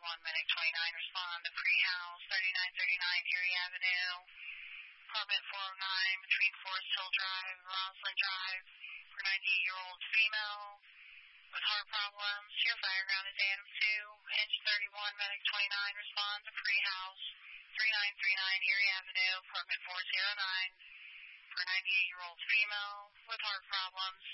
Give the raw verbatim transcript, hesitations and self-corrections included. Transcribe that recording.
one, Medic twenty-nine, respond to pre-house, thirty-nine thirty-nine Erie Avenue, apartment four oh nine, between Forest Hill Drive and Roslyn Drive, for ninety-eight-year-old female with heart problems. Your fireground is Adam two, engine thirty-one, Medic twenty-nine, respond to pre-house, thirty-nine thirty-nine Erie Avenue, apartment four oh nine, for ninety-eight-year-old female with heart problems.